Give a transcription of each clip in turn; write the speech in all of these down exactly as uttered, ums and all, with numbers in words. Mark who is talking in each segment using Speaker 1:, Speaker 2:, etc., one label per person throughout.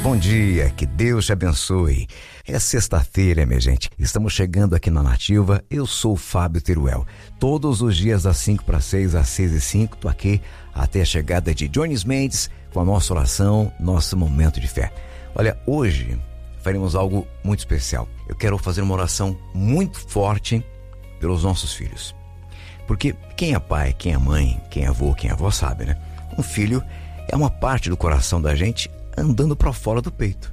Speaker 1: Bom dia, que Deus te abençoe. É sexta-feira, minha gente. Estamos chegando aqui na Nativa. Eu sou o Fábio Teruel. Todos os dias das cinco para seis, às seis e cinco, tô aqui até a chegada de Jones Mendes com a nossa oração, nosso momento de fé. Olha, hoje faremos algo muito especial. Eu quero fazer uma oração muito forte pelos nossos filhos. Porque quem é pai, quem é mãe, quem é avô, quem é avó sabe, né? Um filho é uma parte do coração da gente andando para fora do peito.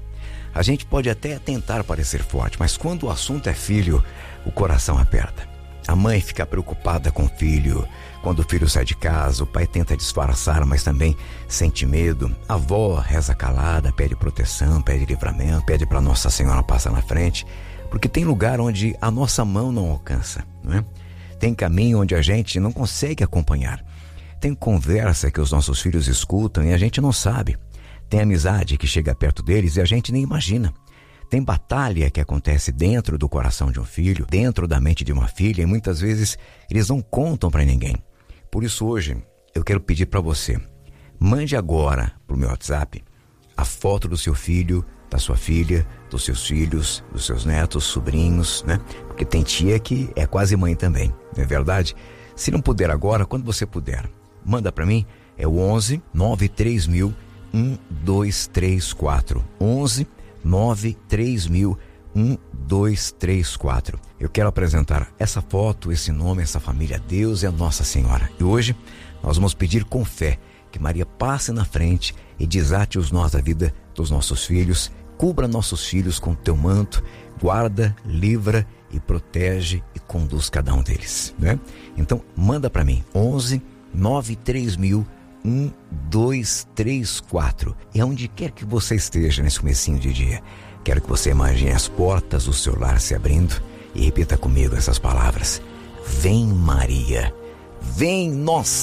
Speaker 1: A gente pode até tentar parecer forte, mas quando o assunto é filho, o coração aperta. A mãe fica preocupada com o filho. Quando o filho sai de casa, o pai tenta disfarçar, mas também sente medo. A avó reza calada, pede proteção, pede livramento, pede para Nossa Senhora passar na frente, porque tem lugar onde a nossa mão não alcança, não é? Tem caminho onde a gente não consegue acompanhar. Tem conversa que os nossos filhos escutam e a gente não sabe. Tem amizade que chega perto deles e a gente nem imagina. Tem batalha que acontece dentro do coração de um filho, dentro da mente de uma filha, e muitas vezes eles não contam para ninguém. Por isso hoje eu quero pedir para você, mande agora pro meu WhatsApp a foto do seu filho, da sua filha, dos seus filhos, dos seus netos, sobrinhos, né? Porque tem tia que é quase mãe também, não é verdade? Se não puder agora, quando você puder, manda para mim, é o onze nove três mil um dois três quatro. onze nove três mil um dois três quatro. Eu quero apresentar essa foto, esse nome, essa família. Deus é Nossa Senhora. E hoje nós vamos pedir com fé que Maria passe na frente e desate os nós da vida dos nossos filhos. Cubra nossos filhos com teu manto, guarda, livra e protege e conduz cada um deles, né? Então manda para mim, onze nove três mil um dois três quatro. E aonde quer que você esteja nesse comecinho de dia, quero que você imagine as portas do seu lar se abrindo e repita comigo essas palavras: vem Maria, vem Nossa